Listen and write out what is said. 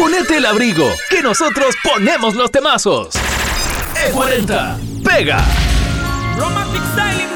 Ponete el abrigo, que nosotros ponemos los temazos. E40, pega. Romantic Styling